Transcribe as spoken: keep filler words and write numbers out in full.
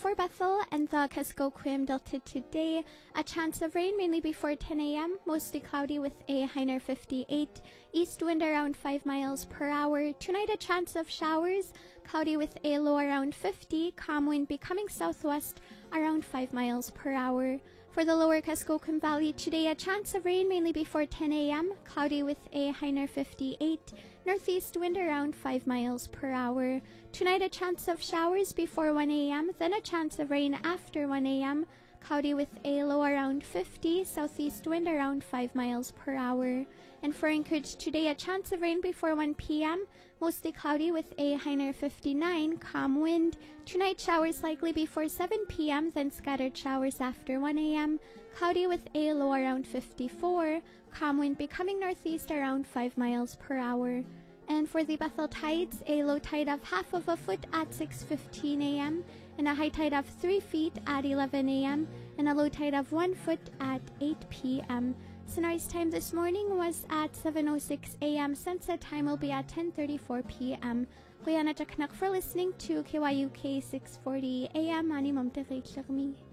for Bethel and the Kuskokwim Delta today, a chance of rain mainly before ten a m, mostly cloudy with a high near fifty-eight, east wind around five miles per hour. Tonight a chance of showers, cloudy with a low around fifty, calm wind becoming southwest around five miles per hour. For the lower Kuskokwim Valley today, a chance of rain mainly before ten a m, cloudy with a high near fifty-eight, northeast wind around five miles per hour. Tonight a chance of showers before one a m, then a chance of rain after one a m, cloudy with a low around fifty, southeast wind around five miles per hour. And for Anchorage today, a chance of rain before one p m, mostly cloudy with a high near fifty-nine, calm wind. Tonight showers likely before seven p m, then scattered showers after one a m, cloudy with a low around fifty-four, calm wind becoming northeast around five miles per hour. And for the Bethel tides, a low tide of half of a foot at six fifteen a m, and a high tide of three feet at eleven a m, and a low tide of one foot at eight p m Sunrise time this morning was at seven oh six a m Sunset time will be at ten thirty-four p m Kuya na for listening to K Y U K six forty A M Ani Mamte Rachel.